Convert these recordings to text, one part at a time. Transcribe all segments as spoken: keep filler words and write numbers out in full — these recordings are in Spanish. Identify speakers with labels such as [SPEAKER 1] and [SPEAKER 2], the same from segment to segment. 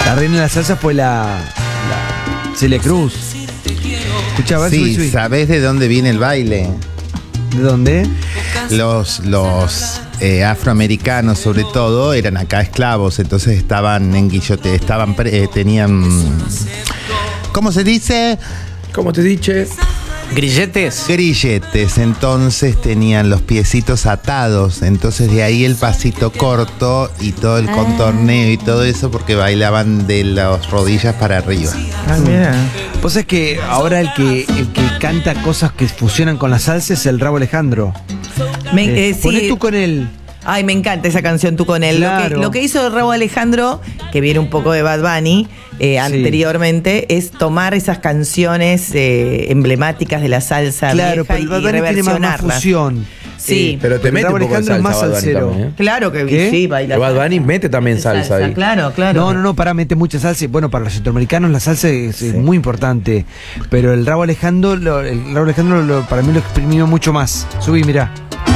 [SPEAKER 1] La reina de la salsa fue la, la Celia Cruz. Escucha, a ver,
[SPEAKER 2] Sí,
[SPEAKER 1] subí, subí.
[SPEAKER 2] ¿sabés de dónde viene el baile?
[SPEAKER 1] ¿De dónde?
[SPEAKER 2] Los, los eh, afroamericanos, sobre todo, eran acá esclavos, entonces estaban en guillote, estaban pre- eh, tenían, ¿cómo se dice?
[SPEAKER 3] ¿Cómo te dije?
[SPEAKER 4] Grilletes.
[SPEAKER 2] Grilletes, entonces tenían los piecitos atados, entonces de ahí el pasito corto y todo el contorneo y todo eso, porque bailaban de las rodillas para arriba.
[SPEAKER 3] Ah, mira.
[SPEAKER 1] Vos sabés que ahora el que, el que canta cosas que fusionan con la salsa es el Rauw Alejandro.
[SPEAKER 5] Me,
[SPEAKER 1] Eh,
[SPEAKER 5] eh, sí.
[SPEAKER 1] Poné tú con él.
[SPEAKER 5] Ay, me encanta esa canción, Tú con él. Lo,
[SPEAKER 1] Claro.
[SPEAKER 5] que, lo que hizo Rauw Alejandro, que viene un poco de Bad Bunny eh, anteriormente, es tomar esas canciones eh, emblemáticas de la salsa
[SPEAKER 1] Claro,
[SPEAKER 5] vieja
[SPEAKER 1] pero el
[SPEAKER 5] y
[SPEAKER 1] Bad Bunny tiene más, más
[SPEAKER 5] reversionarlas.
[SPEAKER 1] fusión.
[SPEAKER 5] Sí.
[SPEAKER 3] Pero te
[SPEAKER 1] Pero
[SPEAKER 3] mete
[SPEAKER 1] Rauw
[SPEAKER 3] un poco de
[SPEAKER 1] Alejandro es
[SPEAKER 3] salsa
[SPEAKER 1] más
[SPEAKER 3] Bad Bunny
[SPEAKER 1] salsero.
[SPEAKER 3] también, ¿eh?
[SPEAKER 5] Claro que
[SPEAKER 1] ¿Qué?
[SPEAKER 5] sí, baila.
[SPEAKER 3] Pero Bad Bunny mete también salsa, ahí.
[SPEAKER 5] Claro, claro.
[SPEAKER 1] No, no, no, para, mete mucha salsa. y Bueno, para los centroamericanos la salsa es, es muy importante. Pero el Rauw Alejandro, lo, el Rauw Alejandro lo- para mí lo exprimió mucho más. Subí, mirá.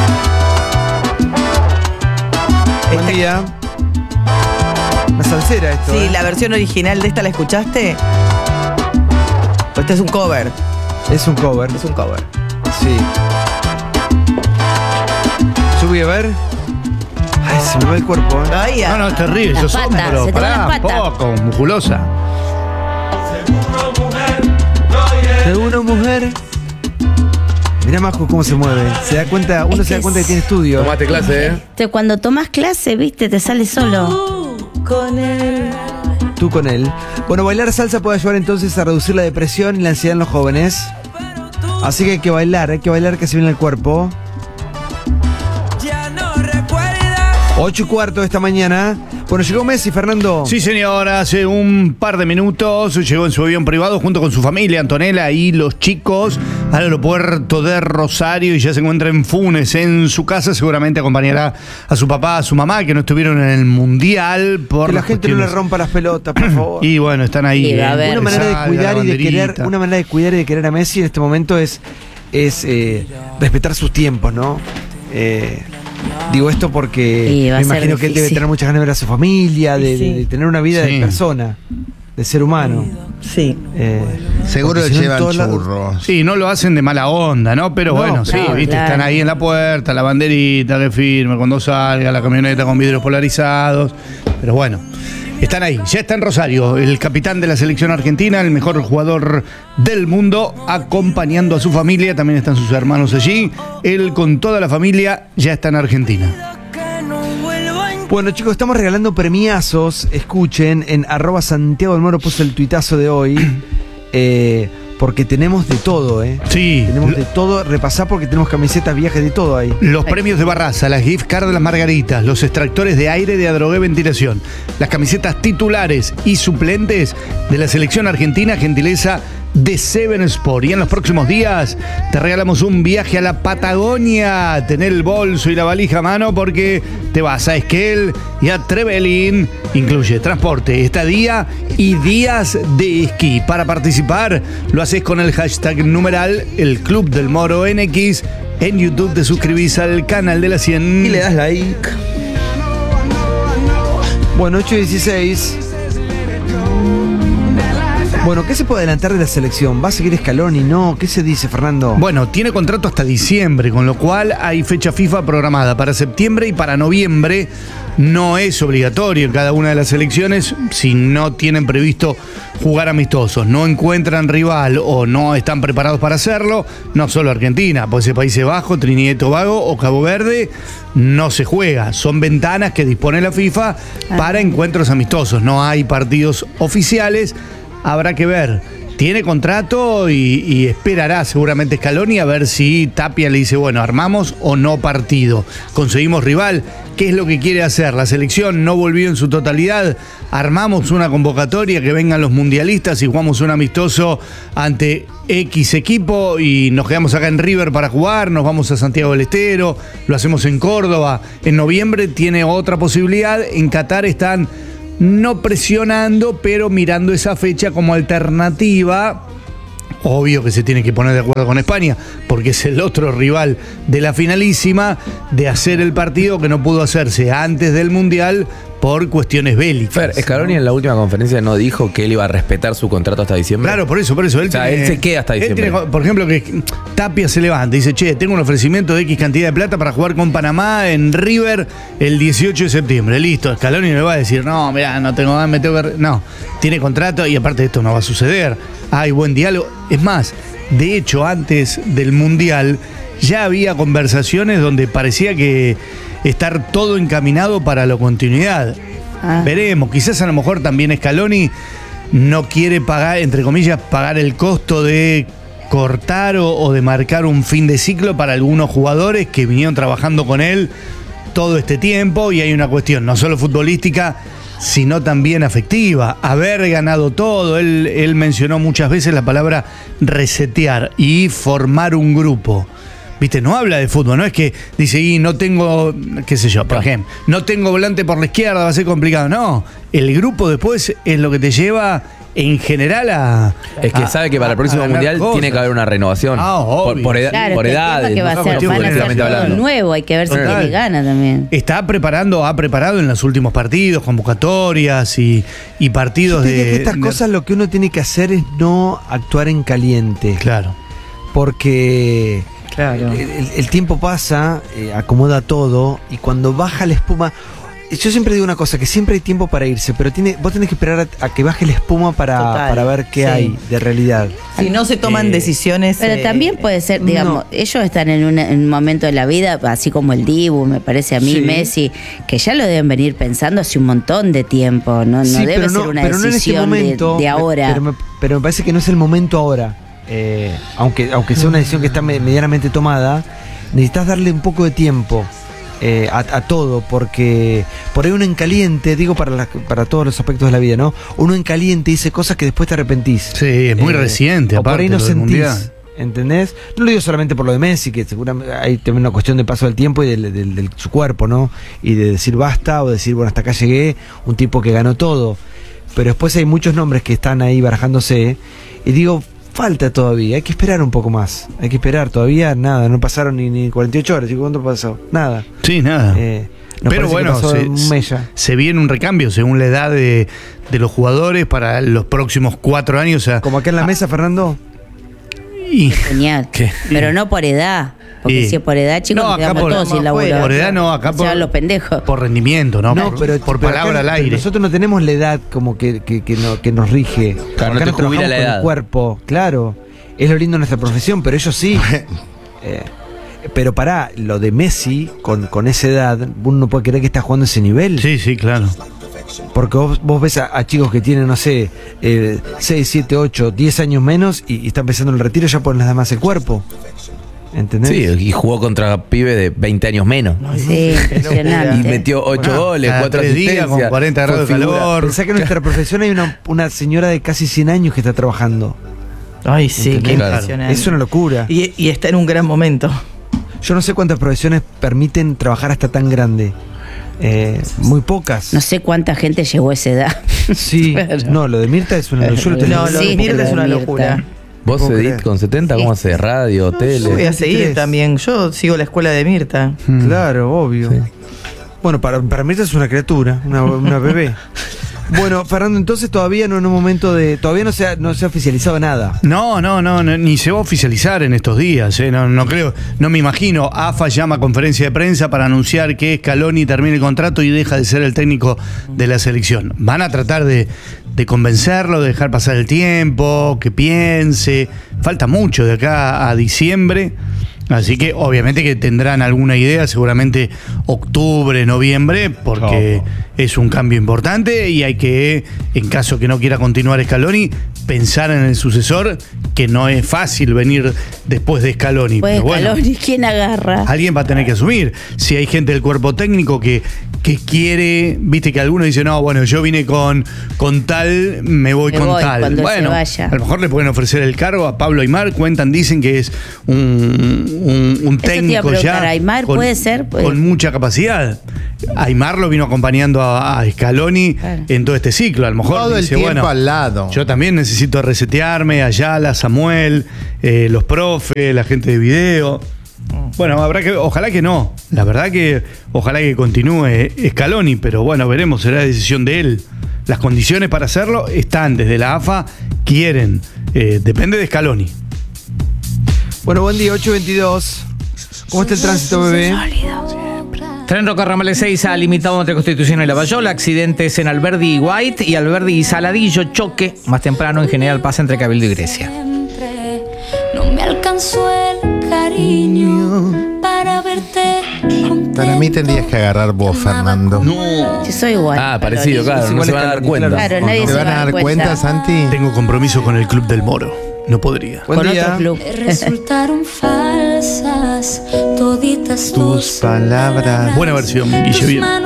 [SPEAKER 1] Buen
[SPEAKER 5] Este-
[SPEAKER 1] día. Una salsera esto.
[SPEAKER 5] Sí,
[SPEAKER 1] ¿eh?
[SPEAKER 5] la versión original de esta, ¿la escuchaste? Pues este es un cover.
[SPEAKER 1] Es un cover.
[SPEAKER 5] Es un cover.
[SPEAKER 1] Sí. Subí a ver. Ay, se me va el cuerpo, ¿eh?
[SPEAKER 5] Ay,
[SPEAKER 6] No, no, es terrible.
[SPEAKER 7] Las
[SPEAKER 6] Esos
[SPEAKER 7] patas,
[SPEAKER 6] hombros,
[SPEAKER 7] se te van
[SPEAKER 6] pará,
[SPEAKER 7] las patas.
[SPEAKER 6] poco, musculosa.
[SPEAKER 1] Seguro, mujer. Mirá, Majo, cómo se mueve. Se da cuenta, uno
[SPEAKER 7] Es
[SPEAKER 1] se da
[SPEAKER 7] que
[SPEAKER 1] cuenta que
[SPEAKER 7] es-
[SPEAKER 1] tiene estudio.
[SPEAKER 3] Tomaste clase, ¿eh?
[SPEAKER 7] Te- Cuando tomas clase, viste, te sale solo.
[SPEAKER 5] con él.
[SPEAKER 1] Tú con él. Bueno, bailar salsa puede ayudar entonces a reducir la depresión y la ansiedad en los jóvenes. Así que hay que bailar, hay que bailar que se viene el cuerpo. Ocho y cuarto de esta mañana. Bueno, llegó Messi, Fernando.
[SPEAKER 6] Sí, señor, hace un par de minutos llegó en su avión privado junto con su familia, Antonella y los chicos, al aeropuerto de Rosario y ya se encuentra en Funes, en su casa. Seguramente acompañará a su papá, a su mamá, que no estuvieron en el Mundial por
[SPEAKER 1] Que la
[SPEAKER 6] las
[SPEAKER 1] gente no le
[SPEAKER 6] cuestiones-
[SPEAKER 1] rompa las pelotas, por favor.
[SPEAKER 6] Y bueno, están ahí.
[SPEAKER 7] Sí, va a
[SPEAKER 6] eh,
[SPEAKER 7] haber.
[SPEAKER 1] Una manera de
[SPEAKER 6] salga
[SPEAKER 1] cuidar
[SPEAKER 6] la
[SPEAKER 1] y de querer,
[SPEAKER 6] banderita.
[SPEAKER 1] una manera de cuidar y de querer a Messi en este momento es, es eh, respetar sus tiempos, ¿no? Eh, digo esto porque
[SPEAKER 7] Sí, va
[SPEAKER 1] me
[SPEAKER 7] a ser
[SPEAKER 1] imagino que él debe
[SPEAKER 7] difícil.
[SPEAKER 1] tener muchas ganas de ver a su familia, de,
[SPEAKER 5] Sí.
[SPEAKER 1] de- de tener una vida
[SPEAKER 6] Sí.
[SPEAKER 1] de persona, de ser humano.
[SPEAKER 5] Sí.
[SPEAKER 1] Eh,
[SPEAKER 2] Seguro
[SPEAKER 1] porque
[SPEAKER 2] que
[SPEAKER 1] si no en
[SPEAKER 2] llevan
[SPEAKER 1] todos lados-
[SPEAKER 2] churros.
[SPEAKER 6] Sí, no lo hacen de mala onda, ¿no? Pero
[SPEAKER 1] No,
[SPEAKER 6] bueno, sí,
[SPEAKER 7] claro,
[SPEAKER 6] viste,
[SPEAKER 7] claro.
[SPEAKER 6] están ahí en la puerta, la banderita que firme cuando salga, la camioneta con vidrios polarizados. Pero bueno, están ahí. Ya está en Rosario, el capitán de la selección argentina, el mejor jugador del mundo, acompañando a su familia. También están sus hermanos allí. Él con toda la familia ya está en Argentina.
[SPEAKER 1] Bueno, chicos, estamos regalando premiazos. Escuchen, en arroba Santiago del Moro puso el tuitazo de hoy. eh, porque tenemos de todo, ¿eh?
[SPEAKER 6] Sí.
[SPEAKER 1] Tenemos de todo. Repasá porque tenemos camisetas, viajes, de todo ahí.
[SPEAKER 6] Los premios de Barraza, las gift cards de las Margaritas, los extractores de aire de Adrogué Ventilación, las camisetas titulares y suplentes de la selección argentina, gentileza de Seven Sport. Y en los próximos días te regalamos un viaje a la Patagonia. Tener el bolso y la valija a mano porque te vas a Esquel y a Trevelin. Incluye transporte, estadía y días de esquí. Para participar lo haces con el hashtag numeral el Club del Moro N X. En YouTube te suscribís al canal de la cien.
[SPEAKER 3] Y le das like.
[SPEAKER 1] Bueno, ocho y dieciséis. Bueno, ¿qué se puede adelantar de la selección? ¿Va a seguir Scaloni? No. ¿Qué se dice, Fernando?
[SPEAKER 6] Bueno, tiene contrato hasta diciembre, con lo cual hay fecha FIFA programada para septiembre y para noviembre. No es obligatorio en cada una de las selecciones si no tienen previsto jugar amistosos, no encuentran rival o no están preparados para hacerlo. No solo Argentina, puede ser Países Bajos, Trinidad y Tobago o Cabo Verde, no se juega. Son ventanas que dispone la FIFA para encuentros amistosos. No hay partidos oficiales. Habrá que ver. Tiene contrato y, y esperará seguramente Scaloni a ver si Tapia le dice, bueno, armamos o no partido. Conseguimos rival. ¿Qué es lo que quiere hacer? La selección no volvió en su totalidad. Armamos una convocatoria, que vengan los mundialistas y jugamos un amistoso ante X equipo y nos quedamos acá en River para jugar, nos vamos a Santiago del Estero, lo hacemos en Córdoba. En noviembre tiene otra posibilidad. En Qatar están no presionando, pero mirando esa fecha como alternativa. Obvio que se tiene que poner de acuerdo con España, porque es el otro rival de la finalísima, de hacer el partido que no pudo hacerse antes del Mundial por cuestiones bélicas.
[SPEAKER 3] Fer, Scaloni en la última conferencia no dijo que él iba a respetar su contrato hasta diciembre.
[SPEAKER 6] Claro, por eso, por eso. Él,
[SPEAKER 3] O sea,
[SPEAKER 6] tiene-
[SPEAKER 3] él se queda hasta
[SPEAKER 6] él
[SPEAKER 3] diciembre.
[SPEAKER 6] tiene- por ejemplo, que Tapia se levanta y dice, che, tengo un ofrecimiento de X cantidad de plata para jugar con Panamá en River el dieciocho de septiembre. Listo, Scaloni no le va a decir, no, mirá, no tengo me tengo que... No, tiene contrato y aparte esto no va a suceder. Hay buen diálogo. Es más, de hecho, antes del Mundial ya había conversaciones donde parecía que estar todo encaminado para la continuidad.
[SPEAKER 7] Ah.
[SPEAKER 6] Veremos, quizás a lo mejor también Scaloni no quiere pagar, entre comillas, pagar el costo de cortar o, o de marcar un fin de ciclo para algunos jugadores que vinieron trabajando con él todo este tiempo, y hay una cuestión no solo futbolística, sino también afectiva. Haber ganado todo, él, él mencionó muchas veces la palabra resetear y formar un grupo. Viste, no habla de fútbol, no es que dice, y no tengo, qué sé yo, por ejemplo, no tengo volante por la izquierda, va a ser complicado. No, el grupo después es lo que te lleva en general a...
[SPEAKER 3] Es que
[SPEAKER 6] a-
[SPEAKER 3] sabe que para el
[SPEAKER 6] a-
[SPEAKER 3] próximo
[SPEAKER 6] a ganar
[SPEAKER 3] mundial
[SPEAKER 6] cosas.
[SPEAKER 3] tiene que haber una renovación.
[SPEAKER 6] Ah,
[SPEAKER 3] por,
[SPEAKER 6] obvio.
[SPEAKER 3] por, edad,
[SPEAKER 7] Claro,
[SPEAKER 3] por
[SPEAKER 7] es que el tema
[SPEAKER 3] edades.
[SPEAKER 7] que va a
[SPEAKER 3] ¿no?
[SPEAKER 7] ser, van a ser
[SPEAKER 3] Futbolísticamente
[SPEAKER 7] todo
[SPEAKER 3] hablando.
[SPEAKER 7] nuevo, hay que ver si
[SPEAKER 6] Total.
[SPEAKER 7] tiene gana también.
[SPEAKER 6] Está preparando, ha preparado en los últimos partidos, convocatorias y, y partidos
[SPEAKER 1] Yo te diría
[SPEAKER 6] de...
[SPEAKER 1] que estas
[SPEAKER 6] de-
[SPEAKER 1] cosas lo que uno tiene que hacer es no actuar en caliente.
[SPEAKER 6] Claro.
[SPEAKER 1] Porque
[SPEAKER 5] Claro.
[SPEAKER 1] el, el- el tiempo pasa, eh, acomoda todo, y cuando baja la espuma. Yo siempre digo una cosa, que siempre hay tiempo para irse, pero tiene, vos tenés que esperar a, a que baje la espuma para,
[SPEAKER 5] Total,
[SPEAKER 1] para ver qué
[SPEAKER 5] sí.
[SPEAKER 1] hay de realidad.
[SPEAKER 5] Si no se toman
[SPEAKER 1] Eh,
[SPEAKER 5] decisiones.
[SPEAKER 7] Pero
[SPEAKER 5] eh,
[SPEAKER 7] también puede ser, digamos,
[SPEAKER 1] no.
[SPEAKER 7] ellos están en un, en un momento de la vida, así como el Dibu, me parece a mí,
[SPEAKER 1] Sí.
[SPEAKER 7] Messi, que ya lo deben venir pensando hace un montón de tiempo, no, no
[SPEAKER 1] Sí,
[SPEAKER 7] debe
[SPEAKER 1] pero
[SPEAKER 7] ser una
[SPEAKER 1] pero no en este
[SPEAKER 7] decisión de-
[SPEAKER 1] momento,
[SPEAKER 7] de, ahora.
[SPEAKER 1] Pero me, pero me parece que no es el momento ahora. Eh, aunque, aunque sea una decisión que está me- medianamente tomada, necesitas darle un poco de tiempo eh, a, a todo, porque por ahí uno en caliente, digo para, las- para todos los aspectos de la vida, ¿no? Uno en caliente dice cosas que después te arrepentís.
[SPEAKER 6] Sí, es muy
[SPEAKER 1] Eh,
[SPEAKER 6] reciente,
[SPEAKER 1] o por
[SPEAKER 6] aparte
[SPEAKER 1] ahí no
[SPEAKER 6] lo del
[SPEAKER 1] sentís,
[SPEAKER 6] Mundial.
[SPEAKER 1] ¿entendés? No lo digo solamente por lo de Messi, que seguramente hay también una cuestión de paso del tiempo y del, del- del- su cuerpo, ¿no? Y de decir basta o decir, bueno, hasta acá llegué, un tipo que ganó todo. Pero después hay muchos nombres que están ahí barajándose, y digo, falta todavía, hay que esperar un poco más. Hay que esperar todavía, nada, no pasaron ni, ni cuarenta y ocho horas. ¿Y cuánto pasó? Nada.
[SPEAKER 6] Sí, nada.
[SPEAKER 1] Eh, nos
[SPEAKER 6] Pero
[SPEAKER 1] parece que
[SPEAKER 6] bueno,
[SPEAKER 1] pasó
[SPEAKER 6] se,
[SPEAKER 1] un mes ya.
[SPEAKER 6] se viene un recambio según la edad de, de los jugadores para los próximos cuatro años. O sea,
[SPEAKER 1] Como acá en la mesa, Fernando.
[SPEAKER 6] y-
[SPEAKER 7] Genial.
[SPEAKER 3] ¿Qué?
[SPEAKER 7] Pero no por edad. Porque
[SPEAKER 6] Sí.
[SPEAKER 7] si es por edad, chicos,
[SPEAKER 6] No,
[SPEAKER 7] nos
[SPEAKER 6] acá
[SPEAKER 7] quedamos
[SPEAKER 6] por-
[SPEAKER 7] todos sin
[SPEAKER 5] por
[SPEAKER 7] laburo.
[SPEAKER 6] por edad no, acá
[SPEAKER 7] O sea,
[SPEAKER 6] por,
[SPEAKER 7] los pendejos.
[SPEAKER 6] por rendimiento, ¿no?
[SPEAKER 1] No,
[SPEAKER 6] por,
[SPEAKER 1] pero
[SPEAKER 6] por
[SPEAKER 1] pero
[SPEAKER 6] palabra
[SPEAKER 1] acá
[SPEAKER 6] al aire.
[SPEAKER 1] Nosotros no tenemos la edad como que, que, que, no- que nos rige.
[SPEAKER 3] Claro,
[SPEAKER 1] Acá
[SPEAKER 3] no te
[SPEAKER 1] nos
[SPEAKER 3] jubila
[SPEAKER 1] trabajamos
[SPEAKER 3] la
[SPEAKER 1] con
[SPEAKER 3] edad.
[SPEAKER 1] el cuerpo, claro. Es lo lindo de nuestra profesión, pero ellos sí. Eh, pero pará, lo de Messi, con, con esa edad, uno no puede creer que está jugando a ese nivel.
[SPEAKER 6] Sí, sí, claro.
[SPEAKER 1] Porque vos, vos ves a, a chicos que tienen, no sé, eh, seis, siete, ocho, diez años menos y, y están pensando en el retiro, ya ponen las damas el cuerpo. ¿Entendés?
[SPEAKER 3] Sí, y jugó contra pibe de veinte años menos.
[SPEAKER 7] Sí,
[SPEAKER 3] Y
[SPEAKER 7] impresionante.
[SPEAKER 3] metió ocho
[SPEAKER 6] Bueno,
[SPEAKER 3] goles,
[SPEAKER 6] cada
[SPEAKER 3] cuatro
[SPEAKER 6] tres días
[SPEAKER 3] asistencias.
[SPEAKER 6] con cuarenta
[SPEAKER 3] Fue
[SPEAKER 6] grados de
[SPEAKER 3] figura.
[SPEAKER 6] calor.
[SPEAKER 1] Pensá que en nuestra profesión hay una, una señora de casi cien años que está trabajando.
[SPEAKER 5] Ay, sí, qué
[SPEAKER 1] ¿Entendés?
[SPEAKER 3] Claro.
[SPEAKER 5] impresionante.
[SPEAKER 1] Es una locura.
[SPEAKER 5] Y, y está en un gran momento.
[SPEAKER 1] Yo no sé cuántas profesiones permiten trabajar hasta tan grande. Eh, muy pocas.
[SPEAKER 7] No sé cuánta gente llegó a esa edad.
[SPEAKER 1] Sí, no, lo de Mirta es una locura. Yo lo
[SPEAKER 5] No,
[SPEAKER 1] tenía-
[SPEAKER 5] lo
[SPEAKER 7] Sí,
[SPEAKER 5] de Mirta
[SPEAKER 7] lo
[SPEAKER 5] es
[SPEAKER 7] de
[SPEAKER 5] una
[SPEAKER 7] Mirta.
[SPEAKER 5] locura.
[SPEAKER 3] ¿Vos,
[SPEAKER 1] puedo
[SPEAKER 3] Edith,
[SPEAKER 1] creer.
[SPEAKER 3] con setenta, cómo haces? ¿Radio, tele?
[SPEAKER 5] Yo voy a seguir
[SPEAKER 1] veintitrés.
[SPEAKER 5] también. Yo sigo la escuela de Mirta.
[SPEAKER 1] Claro, obvio. Bueno, para, para Mirta es una criatura, una, una bebé. Bueno, Fernando, entonces todavía no en un momento de. Todavía no se ha, no se ha oficializado nada.
[SPEAKER 6] No, no, no, no, ni se va a oficializar en estos días, ¿eh? no, no creo, no me imagino. A F A llama a conferencia de prensa para anunciar que Scaloni termina el contrato y deja de ser el técnico de la selección. Van a tratar de, de convencerlo, de dejar pasar el tiempo, que piense. Falta mucho de acá a diciembre. Así que obviamente que tendrán alguna idea, seguramente octubre, noviembre, porque es un cambio importante y hay que, en caso que no quiera continuar Scaloni, pensar en el sucesor, que no es fácil venir después de Scaloni.
[SPEAKER 7] Pues
[SPEAKER 6] Pero bueno,
[SPEAKER 7] Scaloni, ¿quién agarra?
[SPEAKER 6] alguien va a tener que asumir. Si hay gente del cuerpo técnico que, que quiere, viste que algunos dicen, no, bueno, yo vine con, con tal, me voy
[SPEAKER 7] Me
[SPEAKER 6] con
[SPEAKER 7] voy
[SPEAKER 6] tal.
[SPEAKER 7] cuando él
[SPEAKER 6] Bueno,
[SPEAKER 7] se vaya.
[SPEAKER 6] a lo mejor le pueden ofrecer el cargo a Pablo Aimar, cuentan, dicen que es un, un, un
[SPEAKER 7] Eso te iba a
[SPEAKER 6] técnico
[SPEAKER 7] preguntar,
[SPEAKER 6] ya
[SPEAKER 7] Aimar
[SPEAKER 6] con,
[SPEAKER 7] puede ser, pues.
[SPEAKER 6] con mucha capacidad. Aimar lo vino acompañando a, a Scaloni
[SPEAKER 7] Claro.
[SPEAKER 6] en todo este ciclo. A lo mejor
[SPEAKER 2] Todo el
[SPEAKER 6] dice,
[SPEAKER 2] tiempo
[SPEAKER 6] bueno,
[SPEAKER 2] al lado.
[SPEAKER 6] yo también necesito resetearme, Ayala, Samuel, eh, los profes, la gente de video. Bueno, habrá que, ojalá que no. La verdad que ojalá que continúe Scaloni, pero bueno, veremos, será decisión de él. Las condiciones para hacerlo están desde la A F A, quieren. Eh, depende de Scaloni.
[SPEAKER 1] Bueno, buen día, ocho veintidós. ¿Cómo está el tránsito, bebé?
[SPEAKER 4] Tren Roca Ramales seis ha limitado entre Constitución y Lavallaol. Accidentes en Alberdi y White y Alberdi y Saladillo. Choque más temprano en General Paz entre Cabildo y Grecia.
[SPEAKER 8] No me alcanzó el cariño para verte contento.
[SPEAKER 2] Para mí tendrías que agarrar vos, Fernando.
[SPEAKER 6] No.
[SPEAKER 7] Yo soy igual.
[SPEAKER 3] Ah, parecido,
[SPEAKER 7] Scaloni.
[SPEAKER 3] claro, no se van a dar cuenta.
[SPEAKER 7] Claro, nadie
[SPEAKER 2] ¿Te
[SPEAKER 7] se
[SPEAKER 2] van
[SPEAKER 7] va
[SPEAKER 2] a dar cuenta, Santi?
[SPEAKER 6] Tengo compromiso con el Club del Moro. No podría.
[SPEAKER 1] Buen
[SPEAKER 7] Con
[SPEAKER 1] día.
[SPEAKER 7] otro club.
[SPEAKER 8] Me resultaron falsas toditas
[SPEAKER 2] Tus palabras.
[SPEAKER 6] Buena versión, Guille,
[SPEAKER 8] tus
[SPEAKER 6] bien.
[SPEAKER 8] manos